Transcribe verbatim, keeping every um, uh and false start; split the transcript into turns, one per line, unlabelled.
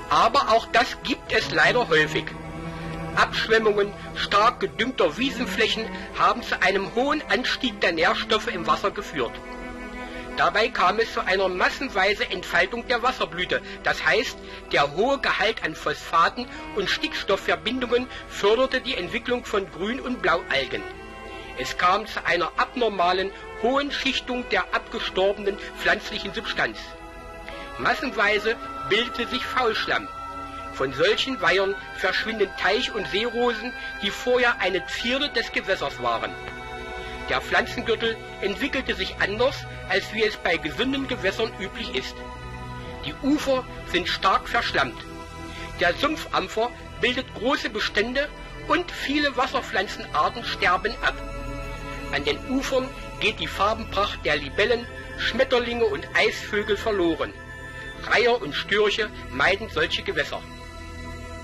Aber auch das gibt es leider häufig. Abschwemmungen stark gedüngter Wiesenflächen haben zu einem hohen Anstieg der Nährstoffe im Wasser geführt. Dabei kam es zu einer massenweisen Entfaltung der Wasserblüte, das heißt, der hohe Gehalt an Phosphaten und Stickstoffverbindungen förderte die Entwicklung von Grün- und Blaualgen. Es kam zu einer abnormalen hohen Schichtung der abgestorbenen pflanzlichen Substanz. Massenweise bildete sich Faulschlamm. Von solchen Weihern verschwinden Teich- und Seerosen, die vorher eine Zierde des Gewässers waren. Der Pflanzengürtel entwickelte sich anders, als wie es bei gesunden Gewässern üblich ist. Die Ufer sind stark verschlammt. Der Sumpfampfer bildet große Bestände und viele Wasserpflanzenarten sterben ab. An den Ufern geht die Farbenpracht der Libellen, Schmetterlinge und Eisvögel verloren. Reiher und Störche meiden solche Gewässer.